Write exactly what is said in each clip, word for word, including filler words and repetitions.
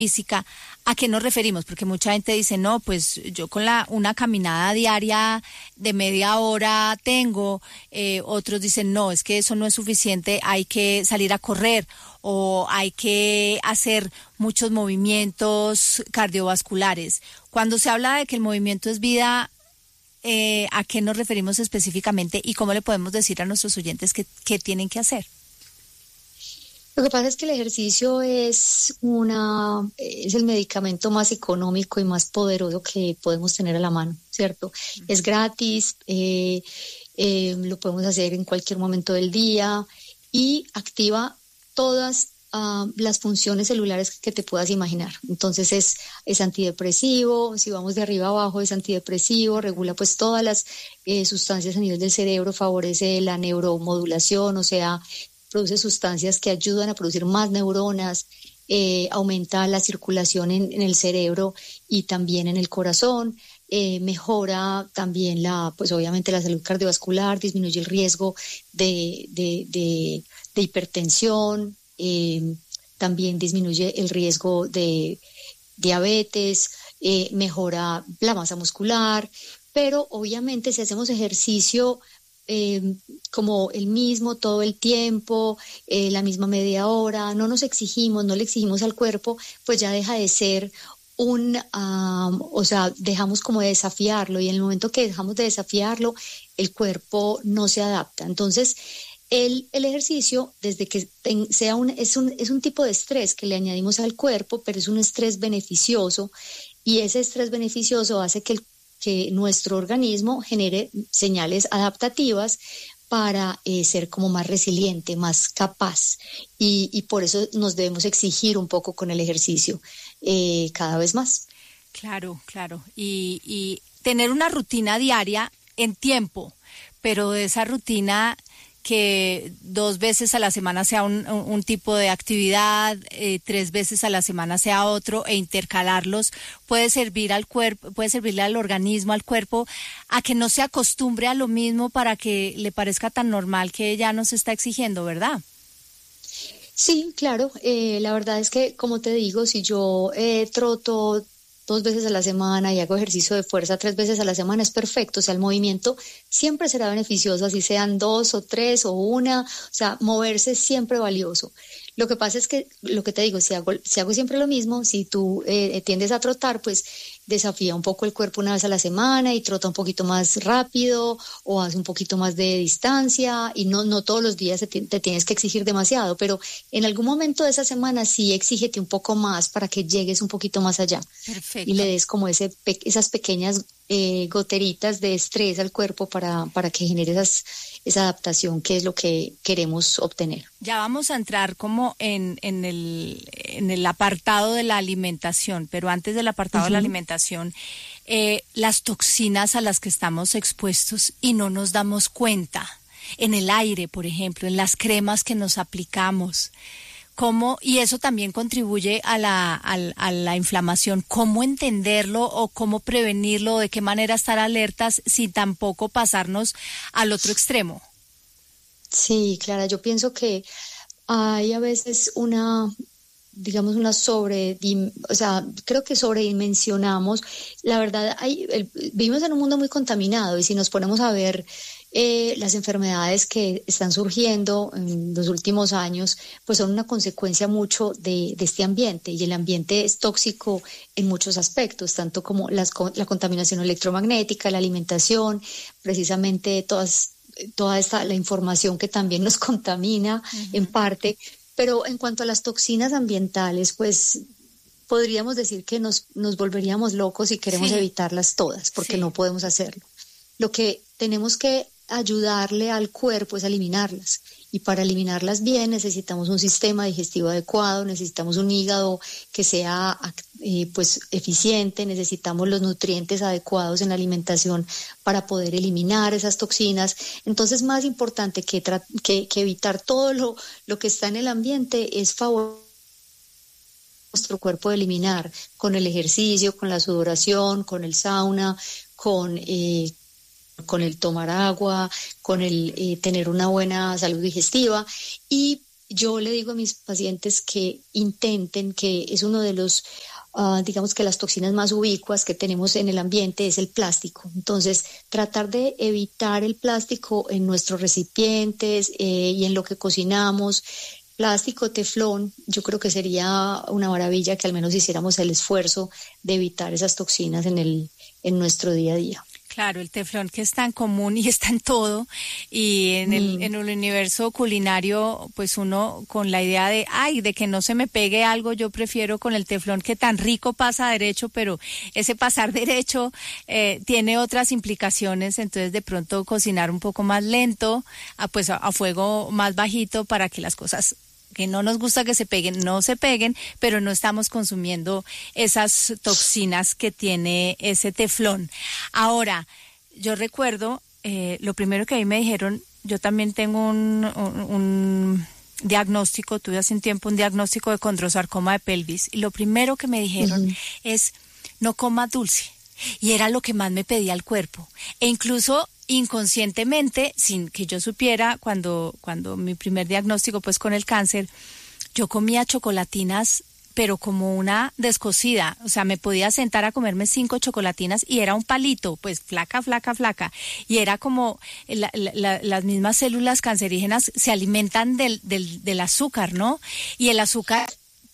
física, ¿a qué nos referimos? Porque mucha gente dice, no, pues yo con la una caminada diaria de media hora tengo, eh, otros dicen, no, es que eso no es suficiente, hay que salir a correr o hay que hacer muchos movimientos cardiovasculares. Cuando se habla de que el movimiento es vida, eh, ¿a qué nos referimos específicamente y cómo le podemos decir a nuestros oyentes que, qué tienen que hacer? Lo que pasa es que el ejercicio es una es el medicamento más económico y más poderoso que podemos tener a la mano, ¿cierto? Uh-huh. Es gratis, eh, eh, lo podemos hacer en cualquier momento del día y activa todas uh, las funciones celulares que te puedas imaginar. Entonces es, es antidepresivo, si vamos de arriba a abajo es antidepresivo, regula pues todas las eh, sustancias a nivel del cerebro, favorece la neuromodulación, o sea, produce sustancias que ayudan a producir más neuronas, eh, aumenta la circulación en, en el cerebro y también en el corazón, eh, mejora también la, pues obviamente la salud cardiovascular, disminuye el riesgo de, de, de, de hipertensión, eh, también disminuye el riesgo de diabetes, eh, mejora la masa muscular, pero obviamente si hacemos ejercicio Eh, como el mismo todo el tiempo, eh, la misma media hora, no nos exigimos, no le exigimos al cuerpo, pues ya deja de ser un, um, o sea, dejamos como de desafiarlo y en el momento que dejamos de desafiarlo, el cuerpo no se adapta. Entonces, el, el ejercicio, desde que ten, sea un, es un, es un tipo de estrés que le añadimos al cuerpo, pero es un estrés beneficioso y ese estrés beneficioso hace que el que nuestro organismo genere señales adaptativas para eh, ser como más resiliente, más capaz. Y, y por eso nos debemos exigir un poco con el ejercicio eh, cada vez más. Claro, claro. Y, y tener una rutina diaria en tiempo, pero esa rutina que dos veces a la semana sea un, un, un tipo de actividad, eh, tres veces a la semana sea otro, e intercalarlos puede servir al cuerpo, puede servirle al organismo, al cuerpo, a que no se acostumbre a lo mismo para que le parezca tan normal que ya nos está exigiendo, ¿verdad? Sí, claro. Eh, la verdad es que, como te digo, si yo eh, troto dos veces a la semana y hago ejercicio de fuerza tres veces a la semana, es perfecto. O sea, el movimiento siempre será beneficioso, así sean dos o tres o una. O sea, moverse es siempre valioso. Lo que pasa es que, lo que te digo, si hago, si hago siempre lo mismo, si tú eh, tiendes a trotar, pues desafía un poco el cuerpo una vez a la semana y trota un poquito más rápido o hace un poquito más de distancia y no, no todos los días te, te tienes que exigir demasiado, pero en algún momento de esa semana sí exígete un poco más para que llegues un poquito más allá. Perfecto. Y le des como ese, esas pequeñas eh, goteritas de estrés al cuerpo para, para que genere esas, esa adaptación que es lo que queremos obtener. Ya vamos a entrar como en, en, el, en el apartado de la alimentación, pero antes del apartado uh-huh. de la alimentación, eh, las toxinas a las que estamos expuestos y no nos damos cuenta, en el aire, por ejemplo, en las cremas que nos aplicamos, cómo, y eso también contribuye a la, a, a la inflamación, cómo entenderlo o cómo prevenirlo, de qué manera estar alertas sin tampoco pasarnos al otro extremo. Sí, Clara, yo pienso que hay a veces una, digamos, una sobre, o sea, creo que sobredimensionamos. La verdad, hay, el, vivimos en un mundo muy contaminado y si nos ponemos a ver eh, las enfermedades que están surgiendo en los últimos años, pues son una consecuencia mucho de, de este ambiente y el ambiente es tóxico en muchos aspectos, tanto como las, la contaminación electromagnética, la alimentación, precisamente todas toda esta la información que también nos contamina uh-huh. en parte, pero en cuanto a las toxinas ambientales, pues podríamos decir que nos, nos volveríamos locos si queremos sí. evitarlas todas, porque sí. no podemos hacerlo. Lo que tenemos que ayudarle al cuerpo es a eliminarlas, y para eliminarlas bien necesitamos un sistema digestivo adecuado, necesitamos un hígado que sea eh, pues eficiente, necesitamos los nutrientes adecuados en la alimentación para poder eliminar esas toxinas. Entonces, más importante que, tra- que, que evitar todo lo, lo que está en el ambiente es favorecer nuestro cuerpo de eliminar con el ejercicio, con la sudoración, con el sauna, con eh, con el tomar agua, con el eh, tener una buena salud digestiva y yo le digo a mis pacientes que intenten, que es uno de los, uh, digamos que las toxinas más ubicuas que tenemos en el ambiente es el plástico. Entonces, tratar de evitar el plástico en nuestros recipientes eh, y en lo que cocinamos. Plástico, teflón, yo creo que sería una maravilla que al menos hiciéramos el esfuerzo de evitar esas toxinas en el, en nuestro día a día. Claro, el teflón que es tan común y está en todo, y en el, mm. en el universo culinario, pues uno con la idea de, ay, de que no se me pegue algo, yo prefiero con el teflón que tan rico pasa derecho, pero ese pasar derecho eh, tiene otras implicaciones, entonces de pronto cocinar un poco más lento, a, pues a, a fuego más bajito para que las cosas que no nos gusta que se peguen, no se peguen, pero no estamos consumiendo esas toxinas que tiene ese teflón. Ahora, yo recuerdo, eh, lo primero que a mí me dijeron, yo también tengo un, un, un diagnóstico, tuve hace un tiempo un diagnóstico de condrosarcoma de pelvis, y lo primero que me dijeron uh-huh. es, no coma dulce, y era lo que más me pedía el cuerpo, e incluso inconscientemente, sin que yo supiera, cuando, cuando mi primer diagnóstico pues con el cáncer, yo comía chocolatinas, pero como una descosida, o sea, me podía sentar a comerme cinco chocolatinas y era un palito, pues flaca, flaca, flaca, y era como la, la, las mismas células cancerígenas se alimentan del, del, del azúcar, ¿no? Y el azúcar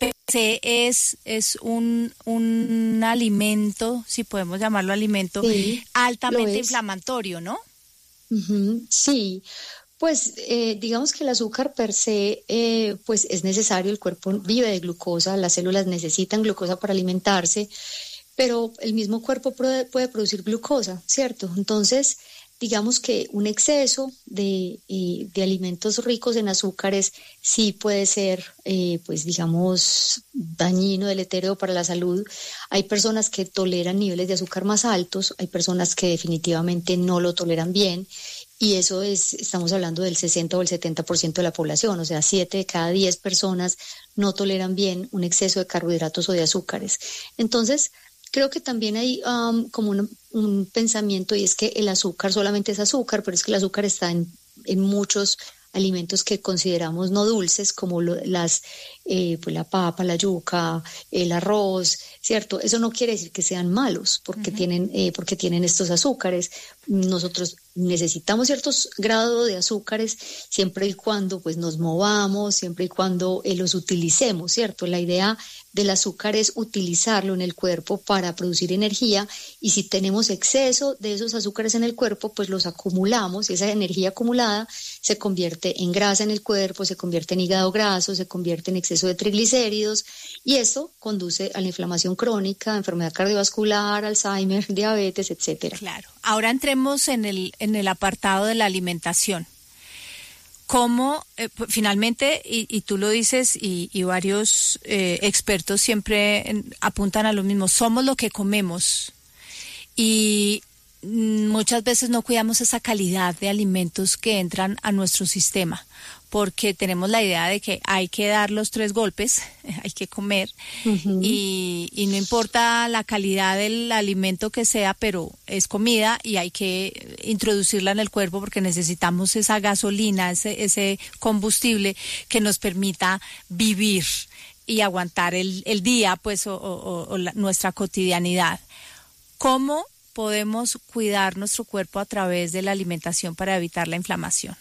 es, es un, un alimento, si podemos llamarlo alimento, sí, altamente inflamatorio, ¿no? Uh-huh, sí, pues eh, digamos que el azúcar per se eh, pues es necesario, el cuerpo vive de glucosa, las células necesitan glucosa para alimentarse, pero el mismo cuerpo puede, puede producir glucosa, ¿cierto? Entonces, digamos que un exceso de, eh, de alimentos ricos en azúcares sí puede ser, eh, pues digamos, dañino, deletérea para la salud. Hay personas que toleran niveles de azúcar más altos, hay personas que definitivamente no lo toleran bien, y eso es, estamos hablando del sesenta o el setenta por ciento de la población, o sea, siete de cada diez personas no toleran bien un exceso de carbohidratos o de azúcares. Entonces, creo que también hay um, como un, un pensamiento, y es que el azúcar solamente es azúcar, pero es que el azúcar está en, en muchos alimentos que consideramos no dulces, como lo, las, eh, pues la papa, la yuca, el arroz, ¿cierto? Eso no quiere decir que sean malos, porque, uh-huh. tienen, eh, porque tienen estos azúcares. Nosotros necesitamos ciertos grados de azúcares siempre y cuando pues nos movamos, siempre y cuando eh, los utilicemos, ¿cierto? La idea del azúcar es utilizarlo en el cuerpo para producir energía, y si tenemos exceso de esos azúcares en el cuerpo, pues los acumulamos, y esa energía acumulada se convierte en grasa en el cuerpo, se convierte en hígado graso, se convierte en exceso de triglicéridos, y eso conduce a la inflamación crónica, enfermedad cardiovascular, Alzheimer, diabetes, etcétera. Claro. Ahora entremos en el en el apartado de la alimentación. ¿Cómo, eh, finalmente, y, y tú lo dices, y, y varios eh, expertos siempre en, apuntan a lo mismo, somos lo que comemos, y muchas veces no cuidamos esa calidad de alimentos que entran a nuestro sistema, porque tenemos la idea de que hay que dar los tres golpes, hay que comer, uh-huh. y, y no importa la calidad del alimento que sea, pero es comida y hay que introducirla en el cuerpo porque necesitamos esa gasolina, ese, ese combustible que nos permita vivir y aguantar el, el día, pues, o, o, o la, nuestra cotidianidad. ¿Cómo podemos cuidar nuestro cuerpo a través de la alimentación para evitar la inflamación?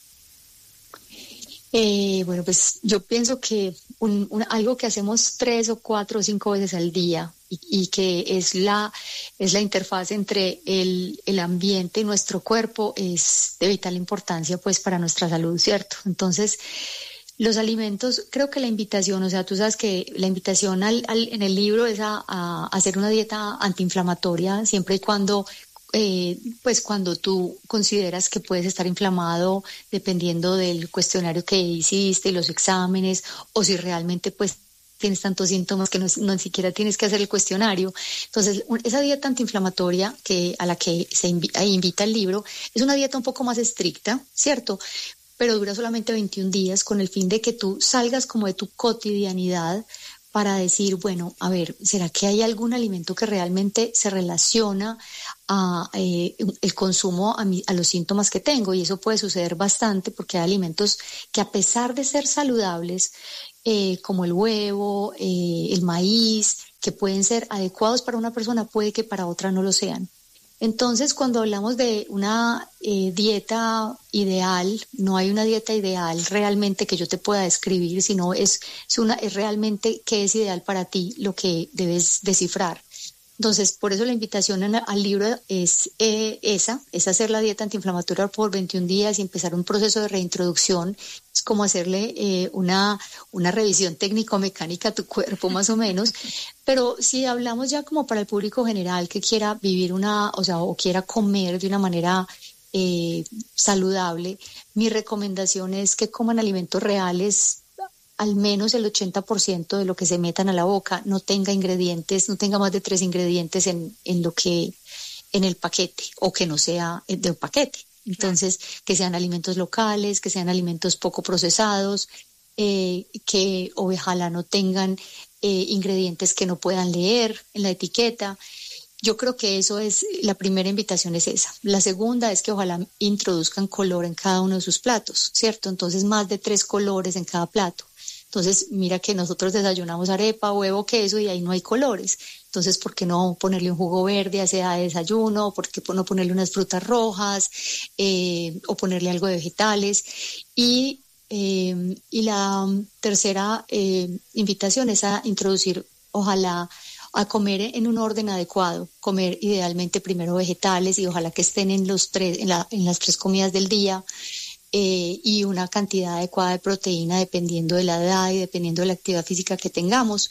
Eh, bueno, pues yo pienso que un, un, algo que hacemos tres o cuatro o cinco veces al día, y, y que es la, es la interfaz entre el, el ambiente y nuestro cuerpo, es de vital importancia pues para nuestra salud, ¿cierto? Entonces, los alimentos, creo que la invitación, o sea, tú sabes que la invitación al, al, en el libro es a, a hacer una dieta antiinflamatoria siempre y cuando Eh, pues cuando tú consideras que puedes estar inflamado, dependiendo del cuestionario que hiciste y los exámenes, o si realmente pues tienes tantos síntomas que no, no ni siquiera tienes que hacer el cuestionario. Entonces, un, esa dieta antiinflamatoria que a la que se invi- invita el libro es una dieta un poco más estricta, ¿cierto? Pero dura solamente veintiún días, con el fin de que tú salgas como de tu cotidianidad para decir, bueno, a ver, ¿será que hay algún alimento que realmente se relaciona a, eh, el consumo a, mi, a los síntomas que tengo, y eso puede suceder bastante porque hay alimentos que, a pesar de ser saludables, eh, como el huevo, eh, el maíz, que pueden ser adecuados para una persona, puede que para otra no lo sean. Entonces, cuando hablamos de una eh, dieta ideal, no hay una dieta ideal realmente que yo te pueda describir, sino es, es, una, es realmente qué es ideal para ti, lo que debes descifrar. Entonces, por eso la invitación en, al libro es eh, esa, es hacer la dieta antiinflamatoria por veintiún días y empezar un proceso de reintroducción. Es como hacerle eh, una, una revisión técnico-mecánica a tu cuerpo, más o menos. Pero si hablamos ya como para el público general que quiera vivir una, o sea, o quiera comer de una manera eh, saludable, mi recomendación es que coman alimentos reales. Al menos el ochenta por ciento de lo que se metan a la boca no tenga ingredientes, no tenga más de tres ingredientes en, en lo que, en el paquete, o que no sea de un paquete. Entonces, que sean alimentos locales, que sean alimentos poco procesados, eh, que ojalá no tengan eh, ingredientes que no puedan leer en la etiqueta. Yo creo que eso es, la primera invitación es esa. La segunda es que ojalá introduzcan color en cada uno de sus platos, ¿cierto? Entonces, más de tres colores en cada plato. Entonces, mira que nosotros desayunamos arepa, huevo, queso, y ahí no hay colores. Entonces, ¿por qué no ponerle un jugo verde a ese desayuno? ¿Por qué no ponerle unas frutas rojas? Eh, o ponerle algo de vegetales. Y, eh, y la tercera eh, invitación es a introducir, ojalá, a comer en un orden adecuado. Comer idealmente primero vegetales, y ojalá que estén en, los tres, en, la, en las tres comidas del día. Eh, y una cantidad adecuada de proteína dependiendo de la edad y dependiendo de la actividad física que tengamos.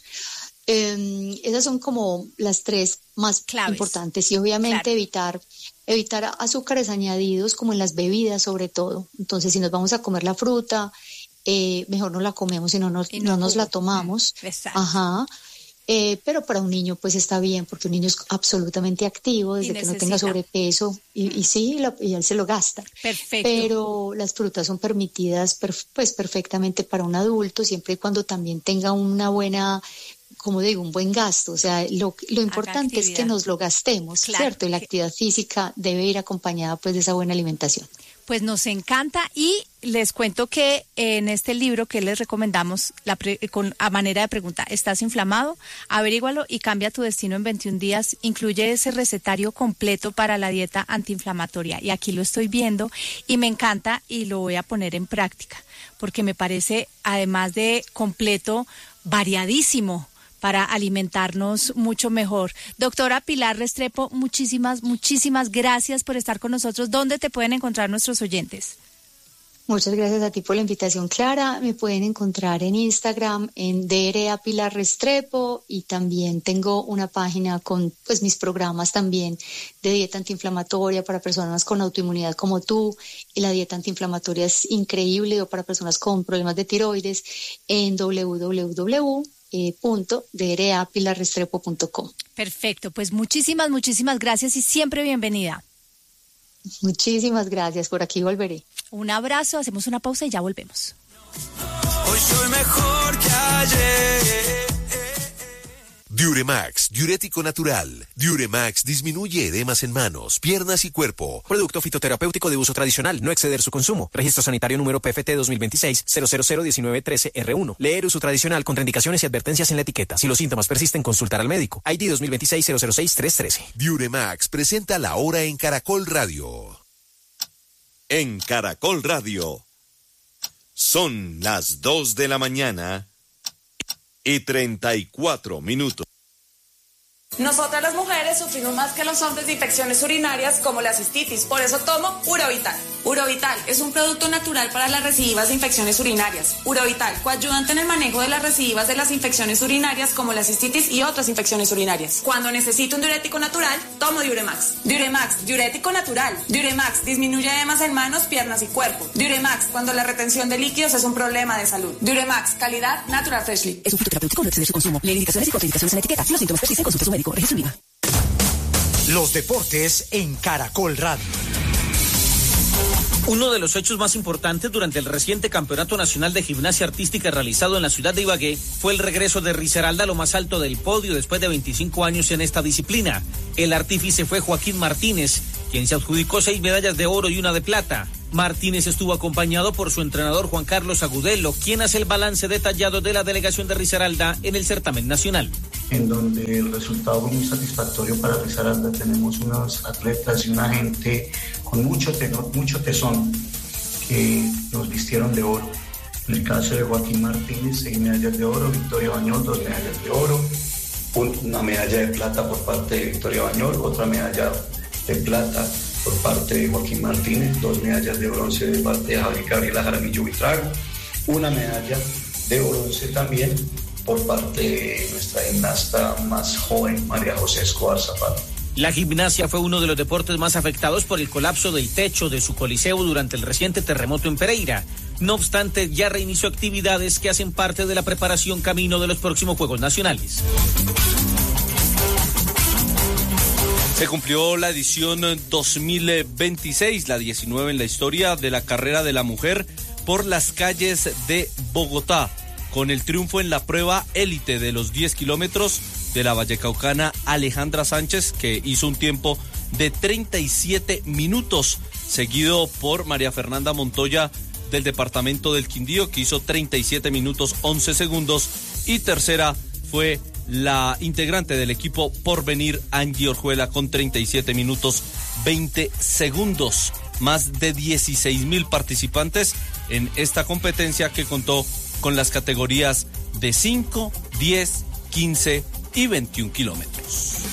Eh, esas son como las tres más claves, importantes, y obviamente claro. evitar evitar azúcares añadidos, como en las bebidas sobre todo. Entonces, si nos vamos a comer la fruta, eh, mejor no la comemos y no nos, y no, no nos la tomamos. Exacto. Ajá. Eh, pero para un niño pues está bien, porque un niño es absolutamente activo desde que no tenga sobrepeso, y, y sí, lo, y él se lo gasta. Perfecto. Pero las frutas son permitidas per, pues perfectamente para un adulto, siempre y cuando también tenga una buena, como digo, un buen gasto. O sea, lo, lo importante es que nos lo gastemos, claro, ¿cierto? Y la actividad física debe ir acompañada pues de esa buena alimentación. Pues nos encanta, y les cuento que en este libro que les recomendamos, la pre, con, a manera de pregunta, ¿estás inflamado? Averígualo y cambia tu destino en veintiún días. Incluye ese recetario completo para la dieta antiinflamatoria. Y aquí lo estoy viendo y me encanta, y lo voy a poner en práctica, porque me parece, además de completo, variadísimo, para alimentarnos mucho mejor. Doctora Pilar Restrepo, muchísimas, muchísimas gracias por estar con nosotros. ¿Dónde te pueden encontrar nuestros oyentes? Muchas gracias a ti por la invitación, Clara. Me pueden encontrar en Instagram en D R A Pilar Restrepo, y también tengo una página con pues mis programas también de dieta antiinflamatoria para personas con autoinmunidad como tú, y la dieta antiinflamatoria es increíble, o para personas con problemas de tiroides, en w w w punto d r a pilar restrepo punto com. Perfecto, pues muchísimas, muchísimas gracias, y siempre bienvenida. Muchísimas gracias, por aquí volveré. Un abrazo, hacemos una pausa y ya volvemos. Hoy soy mejor que ayer. Diuremax, diurético natural. Diuremax disminuye edemas en manos, piernas y cuerpo. Producto fitoterapéutico de uso tradicional, no exceder su consumo. Registro sanitario número P F T dos mil veintiséis cero cero cero diecinueve trece R uno. Leer uso tradicional, contraindicaciones y advertencias en la etiqueta. Si los síntomas persisten, consultar al médico. I D dos mil veintiséis cero cero seis tres trece. Diuremax presenta La Hora en Caracol Radio. En Caracol Radio son las dos de la mañana y treinta y cuatro minutos. Nosotras las mujeres sufrimos más que los hombres de infecciones urinarias como la cistitis, por eso tomo Urovital. Urovital es un producto natural para las recidivas de infecciones urinarias. Urovital, coayudante en el manejo de las recidivas de las infecciones urinarias como la cistitis y otras infecciones urinarias. Cuando necesito un diurético natural, tomo Diuremax. Diuremax, diurético natural. Diuremax disminuye edemas en manos, piernas y cuerpo. Diuremax, cuando la retención de líquidos es un problema de salud. Diuremax, calidad Natural Freshly. Es un fitoterapéutico, no excede su consumo. Lee indicaciones y contraindicaciones en la etiqueta. Si los síntomas persisten, consulte a su médico. Registro IVA. Los deportes en Caracol Radio. Uno de los hechos más importantes durante el reciente Campeonato Nacional de Gimnasia Artística realizado en la ciudad de Ibagué fue el regreso de Risaralda a lo más alto del podio después de veinticinco años en esta disciplina. El artífice fue Joaquín Martínez, quien se adjudicó seis medallas de oro y una de plata. Martínez estuvo acompañado por su entrenador Juan Carlos Agudelo, quien hace el balance detallado de la delegación de Risaralda en el certamen nacional. En donde el resultado fue muy satisfactorio para Risaralda. Tenemos unos atletas y una gente con mucho, tenor, mucho tesón que nos vistieron de oro. En el caso de Joaquín Martínez, seis medallas de oro, Victoria Bañol, dos medallas de oro, una medalla de plata por parte de Victoria Bañol, otra medalla de plata por parte de Joaquín Martínez, dos medallas de bronce de parte de Gabriela Jaramillo Buitrago, una medalla de bronce también por parte de nuestra gimnasta más joven, María José Escobar Zapata. La gimnasia fue uno de los deportes más afectados por el colapso del techo de su coliseo durante el reciente terremoto en Pereira. No obstante, ya reinició actividades que hacen parte de la preparación camino de los próximos Juegos Nacionales. Se cumplió la edición dos mil veintiséis, la diecinueve en la historia de la carrera de la mujer por las calles de Bogotá, con el triunfo en la prueba élite de los diez kilómetros de la vallecaucana Alejandra Sánchez, que hizo un tiempo de treinta y siete minutos, seguido por María Fernanda Montoya del departamento del Quindío, que hizo treinta y siete minutos once segundos, y tercera fue la integrante del equipo Porvenir, Angie Orjuela, con treinta y siete minutos veinte segundos. Más de dieciséis mil participantes en esta competencia, que contó con las categorías de cinco, diez, quince y veintiún kilómetros.